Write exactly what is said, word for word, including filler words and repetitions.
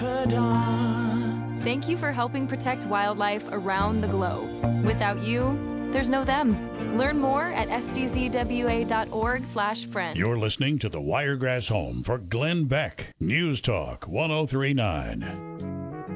confidant. Thank you for helping protect wildlife around the globe. Without you, there's no them. Learn more at s d z w a dot org slash friend. You're listening to the Wiregrass Home for Glenn Beck. News Talk one oh three point nine.